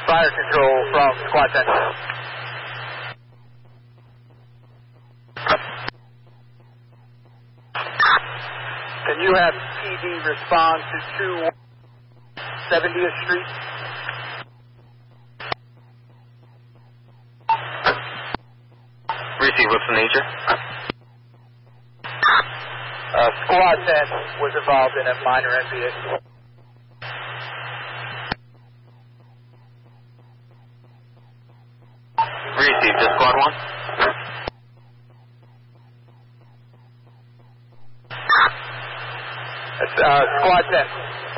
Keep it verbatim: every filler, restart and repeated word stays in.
fire control from Squad ten. Can you have P D respond to two seventieth Street? Receive, what's the nature? Uh, Squad ten was involved in a minor N B A. Receive, just Squad one? That's, uh, Squad ten.